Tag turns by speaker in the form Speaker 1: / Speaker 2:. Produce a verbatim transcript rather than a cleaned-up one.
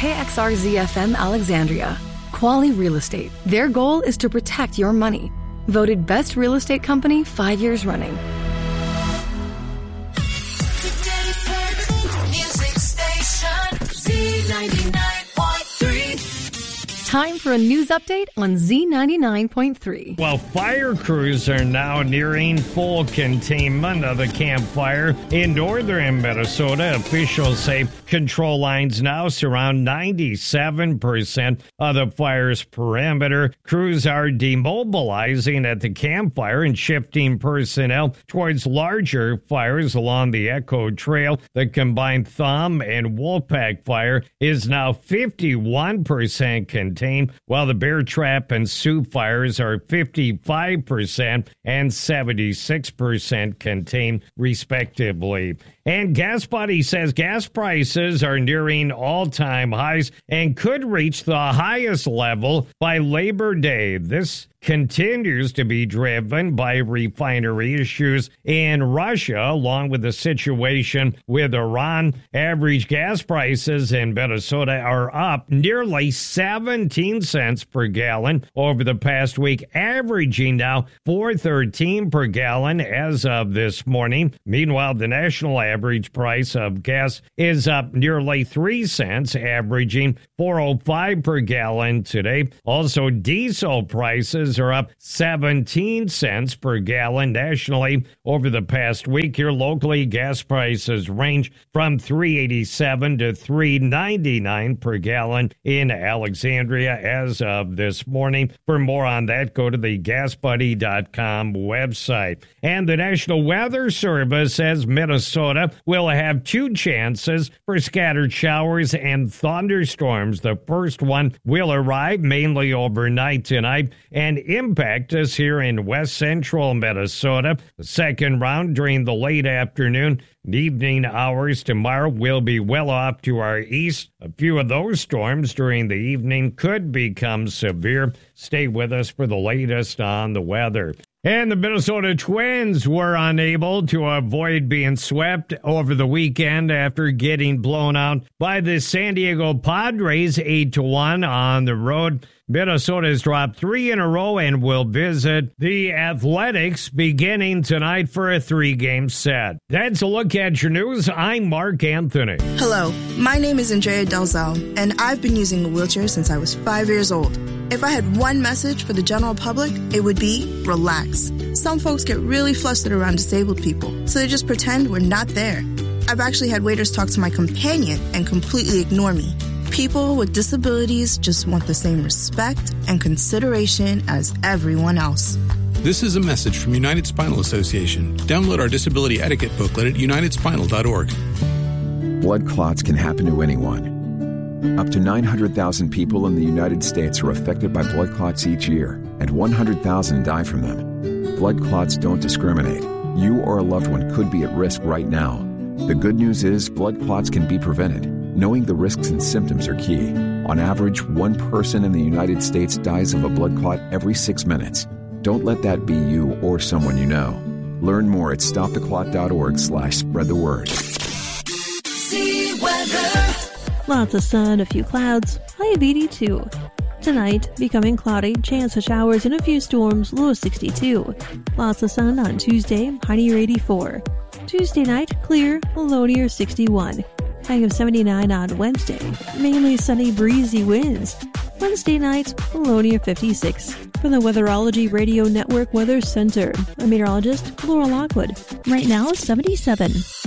Speaker 1: K X R Z F M Alexandria. Quali Real Estate. Their goal is to protect your money. Voted Best Real Estate Company five years running.
Speaker 2: Music station Z ninety-nine point three.
Speaker 1: Time for a news update on Z ninety-nine point three.
Speaker 3: Well, fire crews are now nearing full containment of the Camp Fire in northern Minnesota. Officials say control lines now surround ninety-seven percent of the fire's perimeter. Crews are demobilizing at the Camp Fire and shifting personnel towards larger fires along the Echo Trail. The combined Thumb and Wolfpack Fire is now fifty-one percent contained, while the Bear Trap and Sioux fires are fifty-five percent and seventy-six percent contained, respectively. And GasBuddy says gas prices are nearing all-time highs and could reach the highest level by Labor Day. This continues to be driven by refinery issues in Russia, along with the situation with Iran. Average gas prices in Minnesota are up nearly seventeen cents per gallon over the past week, averaging now four thirteen per gallon as of this morning. Meanwhile, the national average price of gas is up nearly three cents, averaging four oh five per gallon today. Also, diesel prices are up seventeen cents per gallon nationally over the past week. Here locally, gas prices range from three eighty-seven to three ninety-nine per gallon in Alexandria as of this morning. For more on that, go to the gas buddy dot com website. And the National Weather Service says Minnesota will have two chances for scattered showers and thunderstorms. The first one will arrive mainly overnight tonight and impact us here in west central Minnesota. The second round during the late afternoon and evening hours tomorrow will be well off to our east. A few of those storms during the evening could become severe. Stay with us for the latest on the weather. And the Minnesota Twins were unable to avoid being swept over the weekend after getting blown out by the San Diego Padres eight to one on the road. Minnesota has dropped three in a row and will visit the Athletics beginning tonight for a three-game set. That's a look at your news. I'm Mark Anthony.
Speaker 4: Hello, my name is Andrea Delzell, and I've been using a wheelchair since I was five years old. If I had one message for the general public, it would be relax. Some folks get really flustered around disabled people, so they just pretend we're not there. I've actually had waiters talk to my companion and completely ignore me. People with disabilities just want the same respect and consideration as everyone else.
Speaker 5: This is a message from United Spinal Association. Download our disability etiquette booklet at united spinal dot org.
Speaker 6: Blood clots can happen to anyone. Up to nine hundred thousand people in the United States are affected by blood clots each year, and one hundred thousand die from them. Blood clots don't discriminate. You or a loved one could be at risk right now. The good news is blood clots can be prevented. Knowing the risks and symptoms are key. On average, one person in the United States dies of a blood clot every six minutes. Don't let that be you or someone you know. Learn more at stop the clot dot org slash spread the word.
Speaker 2: See weather.
Speaker 7: Lots of sun, a few clouds, high of eighty-two. Tonight, becoming cloudy, chance of showers and a few storms, low of sixty-two. Lots of sun on Tuesday, high near eighty-four. Tuesday night, clear, low near sixty-one. High of seventy-nine on Wednesday. Mainly sunny, breezy winds. Wednesday night, low near fifty-six. From the Weatherology Radio Network Weather Center, I'm meteorologist Laura Lockwood. Right now, seventy-seven.